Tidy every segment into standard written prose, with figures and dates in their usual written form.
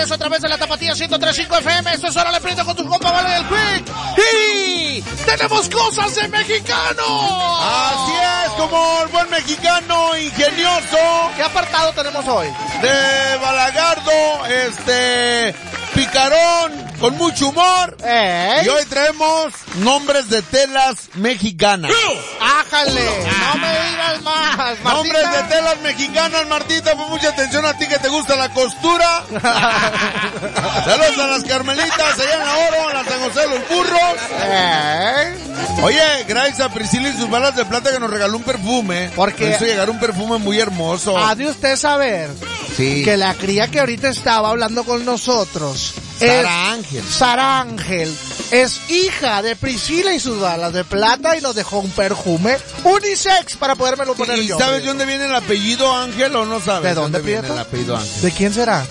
a través de la Tapatía 103.5 FM. Esto es Hora Le Prieto con tu compa Vale del Quick. Y tenemos cosas de mexicano. Así es, como el buen mexicano ingenioso. ¿Qué apartado tenemos hoy? De Balagardo, picarón, con mucho humor. Y hoy traemos nombres de telas mexicanas. ¡Ájale! No me digas más, Martita. Nombres de telas mexicanas, Martita. Pues mucha atención a ti que te gusta la costura. Saludos a las Carmelitas, allá en la Oro, en la San José de los Burros. Oye, gracias a Priscila y sus balas de plata que nos regaló un perfume. Porque hizo llegar un perfume muy hermoso. Ha de usted saber que la cría que ahorita estaba hablando con nosotros, Sara Ángel, es hija de Priscila y sus balas de plata y nos dejó un perfume unisex para podérmelo poner yo. ¿Y sabes de dónde viene el apellido Ángel o no sabes? ¿De dónde, viene Prieto? el apellido Ángel? ¿De quién será?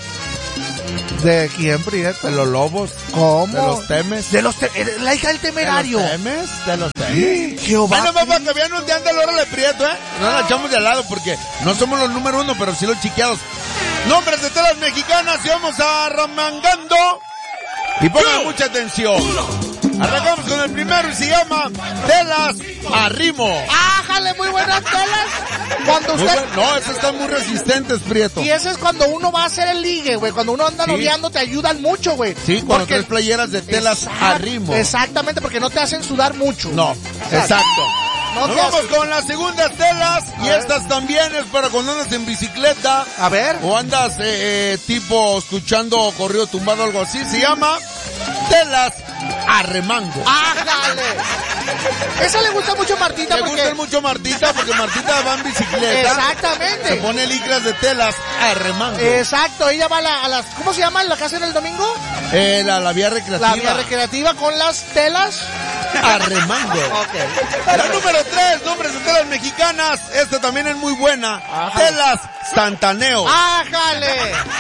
¿De quién, Prieto? De los lobos. ¿Cómo? De los temes. La hija del temerario. ¿De los temes? Jehová. Bueno, papá, que bien no te anda el Hora Le Prieto, No la echamos de lado porque no somos los número uno, pero sí los chiqueados. Nombres de telas mexicanas y vamos arremangando. Y pongan mucha atención. Arrancamos con el primero y se llama Telas Arrimo. ¡Ájale! Muy buenas telas. Cuando usted... No, esas están muy resistentes, Prieto. Y ese es cuando uno va a hacer el ligue, güey. Cuando uno anda noviando te ayudan mucho, güey. Sí, cuando traes playeras de telas Arrimo. Exactamente, porque no te hacen sudar mucho. No, exacto. Nos vamos con las segundas telas y estas también es para cuando andas en bicicleta. A ver. O andas tipo escuchando corrido tumbado o algo así. Se llama telas arremango. ¡Ájale! Esa le gusta mucho a Martita. Le gusta mucho a Martita porque Martita va en bicicleta. Exactamente. Se pone licras de telas arremango. Exacto, ella va a las... ¿Cómo se llama la que hacen el domingo? La vía recreativa. La vía recreativa con las telas arremango. Ok. La número 3, nombres de telas mexicanas. Esta también es muy buena. Ajá. Telas Santaneo. ¡Ájale!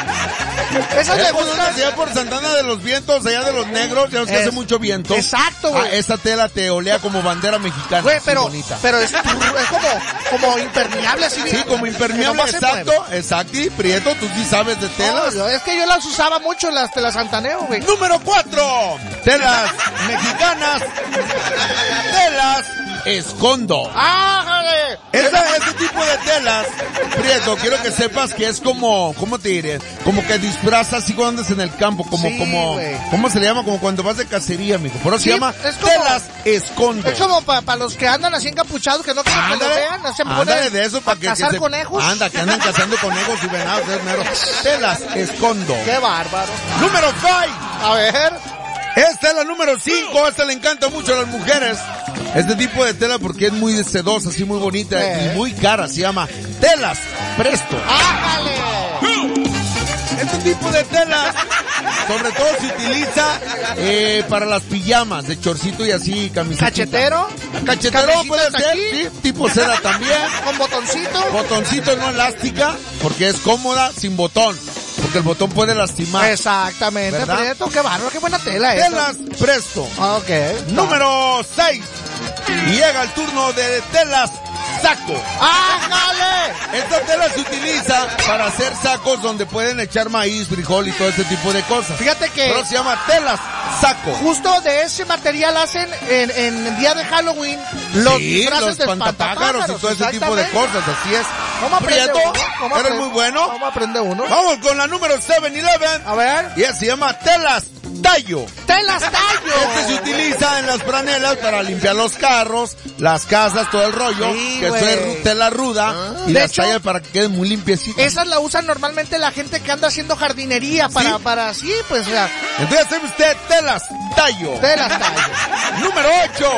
Esa le gusta. Allá por Santana de los Vientos, allá de los negros, ya ves que hace mucho viento. Exacto, güey. Esa tela te olea como bandera mexicana. Güey, pero es como impermeable así. Sí, como impermeable, exacto. Y Prieto, tú sí sabes de telas. No, es que yo las usaba mucho, las telas Santaneo, güey. Número 4, telas mexicanas. Telas Escondo. ¡Ájale! Ese tipo de telas, Prieto, quiero que sepas que es como, ¿cómo te diré? Como que disfrazas así cuando andas en el campo, ¿cómo se le llama? Como cuando vas de cacería, mijo. Por eso se llama telas Escondo. Es como para los que andan así encapuchados, que no quieren que lo vean, no se ponen de eso para cazar conejos. Anda, que andan cazando conejos y venados, es mero. Telas Escondo. ¡Qué bárbaro! Número 5. A ver. Esta es la número 5, esta le encanta mucho a las mujeres. Este tipo de tela porque es muy sedosa, así muy bonita y muy cara, se llama Telas Presto. ¡Ájale! Este tipo de telas, sobre todo se utiliza para las pijamas, de chorcito y así, camiseta. ¿Cachetero? Cachetero puede ser, sí, tipo seda también. ¿Con botoncito? Botoncito, no elástica, porque es cómoda, sin botón. Porque el botón puede lastimar. Exactamente, Prieto, qué bárbaro, qué buena tela es. Telas Presto. Ok. Número 6. Y llega el turno de telas Saco. ¡Ájale! Esta tela se utiliza para hacer sacos donde pueden echar maíz, frijol y todo ese tipo de cosas. Fíjate que... Pero se llama telas Saco. Justo de ese material hacen en el día de Halloween los disfraces de espantapájaros y todo ese tipo de cosas, así es. Prieto, eres muy bueno. Vamos a aprender uno. Vamos con la número 7-Eleven. A ver. Y se llama telas Tallo. ¡Telas Tallo! Este se utiliza en las franelas para limpiar los carros, las casas, todo el rollo. Sí, que es tela ruda y las tallas para que queden muy limpiecitas. Esas la usan normalmente la gente que anda haciendo jardinería para sí, pues o sea. Entonces hace usted telas Tallo. Telas Tallo. Número 8.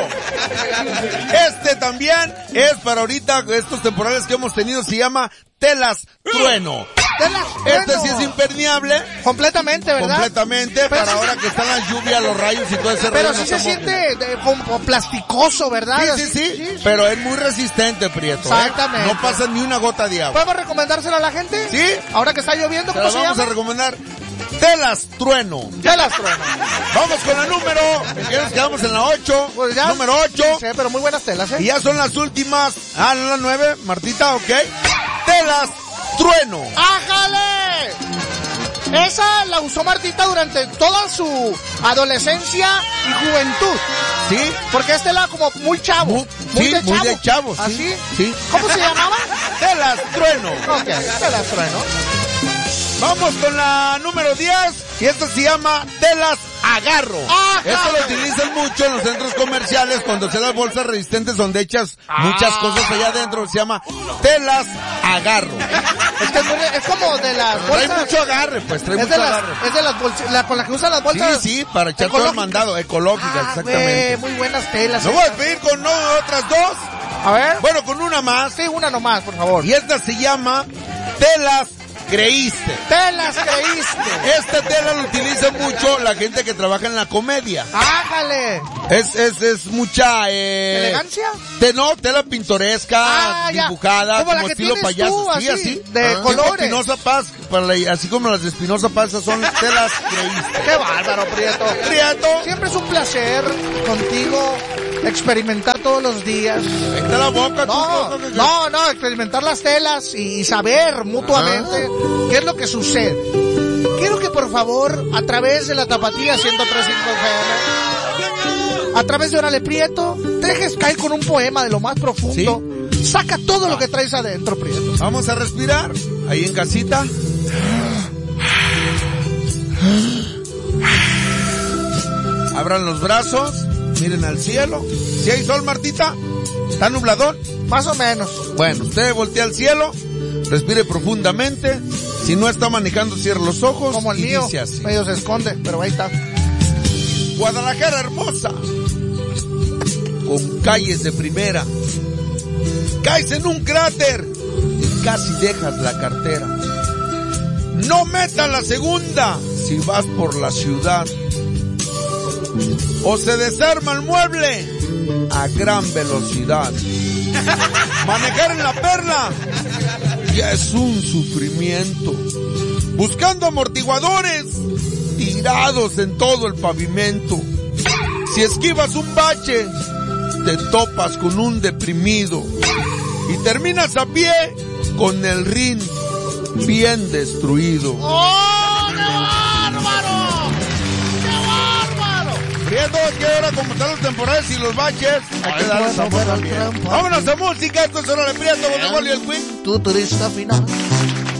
Este también es para ahorita, estos temporales que hemos tenido, se llama telas Trueno. Este sí es impermeable. Completamente, ¿verdad? Completamente, pero para ahora que están las lluvias, los rayos y todo ese rollo. Pero sí se siente como plasticoso, ¿verdad? Sí, pero es muy resistente, Prieto. Exactamente. No pasa ni una gota de agua. ¿Podemos recomendársela a la gente? Sí. Ahora que está lloviendo, ¿cómo se llama? Vamos a recomendar telas Trueno. Telas Trueno. Vamos con la número. Ya nos quedamos en la 8. Pues ya, número 8. Sí, pero muy buenas telas, Y ya son las últimas. No la 9, Martita, ok. Telas Trueno. ¡Ájale! Esa la usó Martita durante toda su adolescencia y juventud. Sí. Porque este era como muy chavo. Muy de chavo. ¿Así? Sí. ¿Cómo se llamaba? Telas Trueno. Ok, Telas Trueno. Vamos con la número 10 y esta se llama Telas Agarro. Esto lo utilizan mucho en los centros comerciales cuando se las bolsas resistentes donde echas muchas cosas allá adentro. Se llama Telas Agarro. Es como de las bolsas. Trae mucho agarre, pues trae mucho agarre. Es de las bolsas, con las que usan las bolsas. Sí, para echar todo el mandado, ecológicas, exactamente. Muy buenas telas. Me voy a pedir con otras dos. A ver. Bueno, con una más. Sí, una nomás, por favor. Y esta se llama Telas Creíste. Telas Creíste. Esta tela lo utiliza mucho la gente que trabaja en la comedia. ¡Ájale! Es mucha... ¿elegancia? Tela pintoresca, dibujada, como estilo payaso. Sí, así. De colores. Espinosa Paz, así como las de Espinosa Paz, son Telas Creíste. ¡Qué bárbaro, Prieto! Prieto. Siempre es un placer contigo experimentar todos los días. Vete la boca, No, experimentar las telas y saber mutuamente qué es lo que sucede. Quiero que por favor, a través de la Tapatía 103.5 FM, a través de Órale Prieto, te dejes caer con un poema de lo más profundo. ¿Sí? Saca todo lo que traes adentro, Prieto. Vamos a respirar, ahí en casita. Abran los brazos, miren al cielo. ¿Sí hay sol, Martita? ¿Está nubladón? Más o menos. Bueno, usted voltea al cielo, respire profundamente. Si no está manejando, cierre los ojos. Como el mío, medio se esconde, pero ahí está. Guadalajara hermosa, con calles de primera. Caes en un cráter y casi dejas la cartera. No metas la segunda si vas por la ciudad. O se desarma el mueble a gran velocidad. Manejar en la Perla ya es un sufrimiento. Buscando amortiguadores tirados en todo el pavimento. Si esquivas un bache, te topas con un deprimido y terminas a pie con el rin bien destruido. ¡Oh, qué bárbaro! ¡Qué bárbaro! Prieto, que ahora como están los temporales y los baches, hay que darle sabor también. Vámonos a música, esto es Órale Prieto, con Igual y el Queen. Tu turista final.